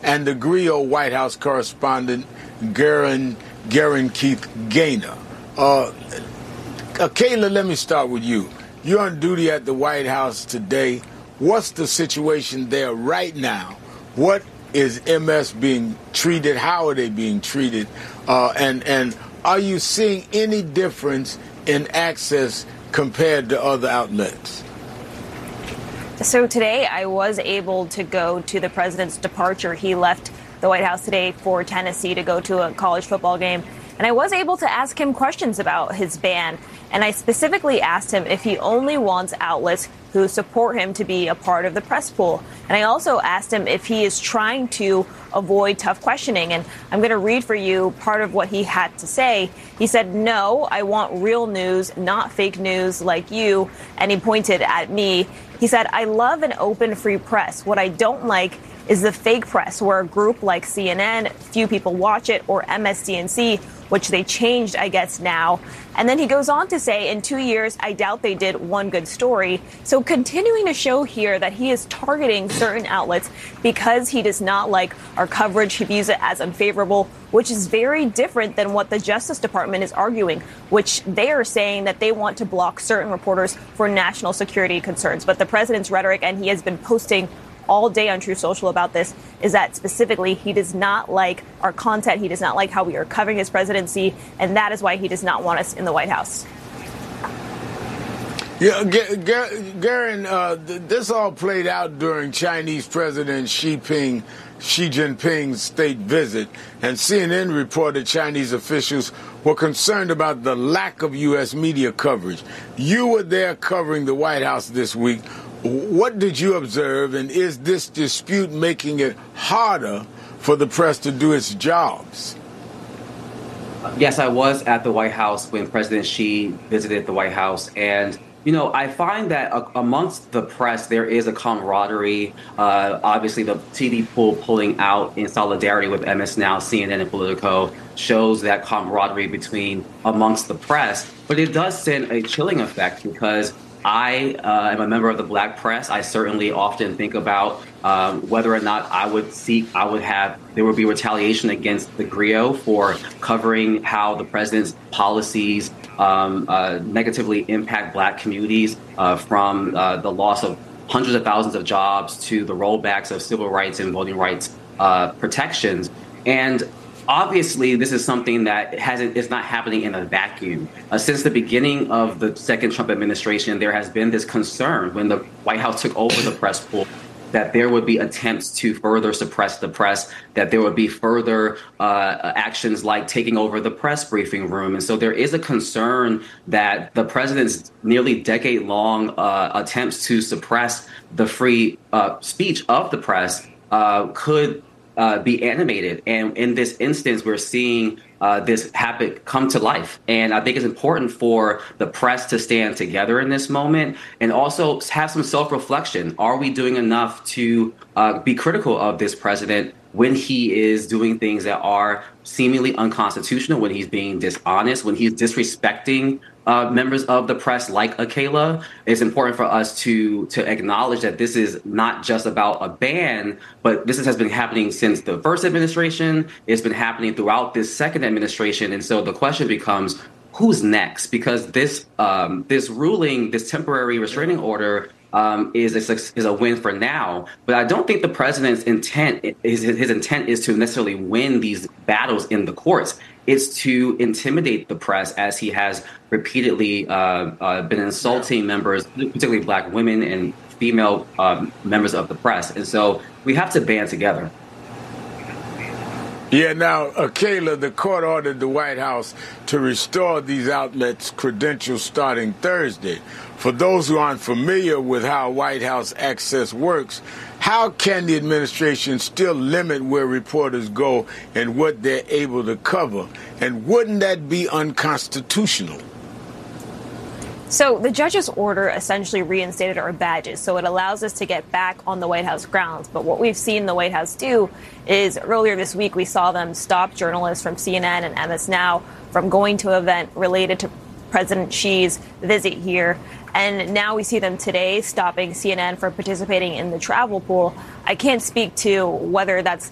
and the Griot White House correspondent, Garen Keith Gaynor. Kayla, let me start with you. You're on duty at the White House today. What's the situation there right now? What is MS being treated? How are they being treated? And are you seeing any difference in access compared to other outlets? So today I was able to go to the president's departure. He left the White House today for Tennessee to go to a college football game. And I was able to ask him questions about his ban. And I specifically asked him if he only wants outlets who support him to be a part of the press pool. And I also asked him if he is trying to avoid tough questioning. And I'm going to read for you part of what he had to say. He said, "No, I want real news, not fake news like you." And he pointed at me. He said, "I love an open, free press. What I don't like is the fake press, where a group like CNN, few people watch it, or MSDNC, which they changed, I guess, now." And then he goes on to say, in 2 years, I doubt they did one good story. So continuing to show here that he is targeting certain outlets because he does not like our coverage. He views it as unfavorable, which is very different than what the Justice Department is arguing, which they are saying that they want to block certain reporters for national security concerns. But the president's rhetoric, and he has been posting all day on Truth Social about this, is that specifically he does not like our content. He does not like how we are covering his presidency. And that is why he does not want us in the White House. Yeah, Garen, this all played out during Chinese President Xi Jinping's state visit. And CNN reported Chinese officials were concerned about the lack of U.S. media coverage. You were there covering the White House this week. What did you observe, and is this dispute making it harder for the press to do its jobs? Yes, I was at the White House when President Xi visited the White House. And, you know, I find that amongst the press, there is a camaraderie. Obviously, the TV pool pulling out in solidarity with MS Now, CNN, and Politico shows that camaraderie amongst the press. But it does send a chilling effect because I am a member of the Black press. I certainly often think about whether or not there would be retaliation against the Griot for covering how the president's policies negatively impact Black communities, from the loss of hundreds of thousands of jobs to the rollbacks of civil rights and voting rights protections. And obviously, this is something that is not happening in a vacuum. Since the beginning of the second Trump administration, there has been this concern when the White House took over the press pool that there would be attempts to further suppress the press, that there would be further actions like taking over the press briefing room. And so there is a concern that the president's nearly decade-long attempts to suppress the free speech of the press could be animated. And in this instance, we're seeing this habit come to life. And I think it's important for the press to stand together in this moment and also have some self-reflection. Are we doing enough to be critical of this president when he is doing things that are seemingly unconstitutional, when he's being dishonest, when he's disrespecting members of the press like Akela? It's important for us to acknowledge that this is not just about a ban, but this has been happening since the first administration. It's been happening throughout this second administration. And so the question becomes, who's next? Because this ruling, this temporary restraining order, is a win for now. But I don't think the president's intent, his intent is to necessarily win these battles in the courts. It's to intimidate the press, as he has repeatedly been insulting members, particularly Black women and female members of the press. And so we have to band together. Yeah, now, Kayla, the court ordered the White House to restore these outlets' credentials starting Thursday. For those who aren't familiar with how White House access works, how can the administration still limit where reporters go and what they're able to cover? And wouldn't that be unconstitutional? So the judge's order essentially reinstated our badges, so it allows us to get back on the White House grounds. But what we've seen the White House do is earlier this week, we saw them stop journalists from CNN and MS Now from going to an event related to President Xi's visit here. And now we see them today stopping CNN from participating in the travel pool. I can't speak to whether that's